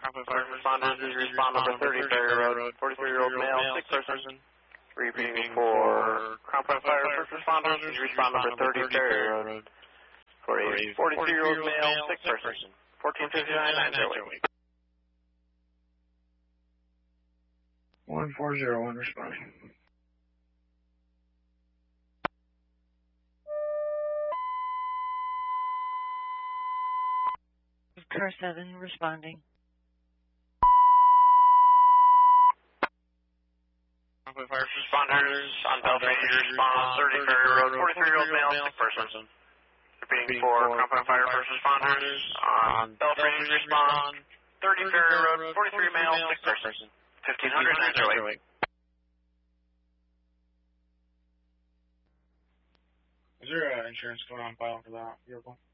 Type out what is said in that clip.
First responders, is respond number 30 Ferry Road, 43-year-old male, sick person. Repeating for Crown Point Fire first responders, is respond number 30 Ferry Road, for a 42-year-old male, sick person. 1459-908. 1401 responding. Car 7 responding. First responders on Belfry, respond 30 Ferry Road, 43-year-old male, sick person. Repeating for Crown Point Fire first responders on Belfry, respond 30 Ferry Road, 43 male, sick person. 1500-908. Is there insurance going on file for that vehicle?